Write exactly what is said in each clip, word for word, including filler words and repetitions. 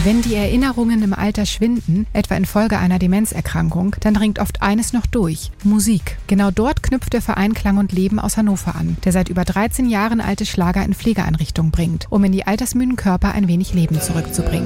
Wenn die Erinnerungen im Alter schwinden, etwa infolge einer Demenzerkrankung, dann dringt oft eines noch durch: Musik. Genau dort knüpft der Verein Klang und Leben aus Hannover an, der seit über dreizehn Jahren alte Schlager in Pflegeeinrichtungen bringt, um in die altersmüden Körper ein wenig Leben zurückzubringen.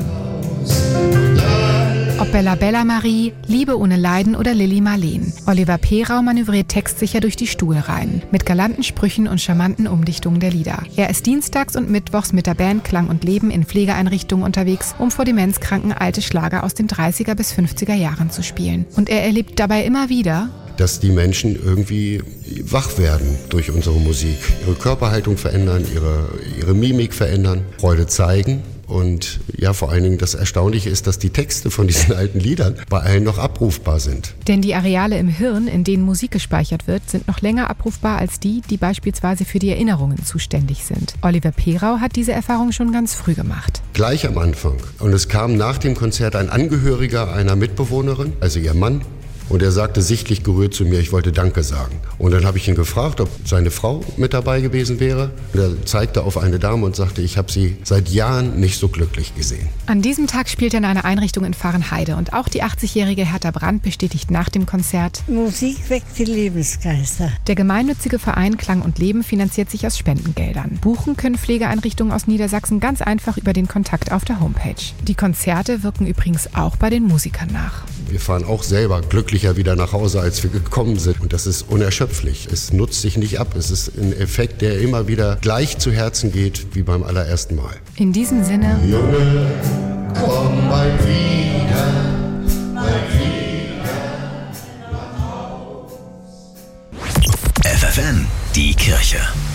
Ob Bella Bella Marie, Liebe ohne Leiden oder Lilli Marleen. Oliver Perau manövriert textsicher durch die Stuhlreihen, mit galanten Sprüchen und charmanten Umdichtungen der Lieder. Er ist dienstags und mittwochs mit der Band Klang und Leben in Pflegeeinrichtungen unterwegs, um vor Demenzkranken alte Schlager aus den dreißiger bis fünfziger Jahren zu spielen. Und er erlebt dabei immer wieder, dass die Menschen irgendwie wach werden durch unsere Musik, ihre Körperhaltung verändern, ihre, ihre Mimik verändern, Freude zeigen. Und ja, vor allen Dingen das Erstaunliche ist, dass die Texte von diesen alten Liedern bei allen noch abrufbar sind. Denn die Areale im Hirn, in denen Musik gespeichert wird, sind noch länger abrufbar als die, die beispielsweise für die Erinnerungen zuständig sind. Oliver Perau hat diese Erfahrung schon ganz früh gemacht. Gleich am Anfang. Und es kam nach dem Konzert ein Angehöriger einer Mitbewohnerin, also ihr Mann. Und er sagte sichtlich gerührt zu mir, ich wollte Danke sagen. Und dann habe ich ihn gefragt, ob seine Frau mit dabei gewesen wäre. Und er zeigte auf eine Dame und sagte, ich habe sie seit Jahren nicht so glücklich gesehen. An diesem Tag spielt er in einer Einrichtung in Fahrenheide. Und auch die achtzigjährige Hertha Brandt bestätigt nach dem Konzert: Musik weckt die Lebensgeister. Der gemeinnützige Verein Klang und Leben finanziert sich aus Spendengeldern. Buchen können Pflegeeinrichtungen aus Niedersachsen ganz einfach über den Kontakt auf der Homepage. Die Konzerte wirken übrigens auch bei den Musikern nach. Wir fahren auch selber glücklicher wieder nach Hause, als wir gekommen sind. Und das ist unerschöpflich. Es nutzt sich nicht ab. Es ist ein Effekt, der immer wieder gleich zu Herzen geht, wie beim allerersten Mal. In diesem Sinne: Junge, komm mal wieder, mal wieder nach Haus. F F N, die Kirche.